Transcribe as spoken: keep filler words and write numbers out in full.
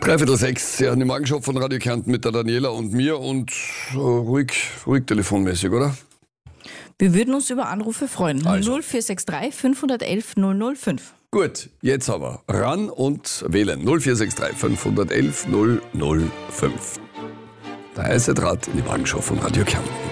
Dreiviertel sechs, ja, die Morgenshow von Radio Kärnten mit der Daniela und mir und äh, ruhig, ruhig telefonmäßig, oder? Wir würden uns über Anrufe freuen. Also. null vier sechs drei fünf eins eins null null fünf. Gut, jetzt aber ran und wählen. null vier sechs drei fünf eins eins null null fünf. Der heiße Draht in die Morgenshow von Radio Kärnten.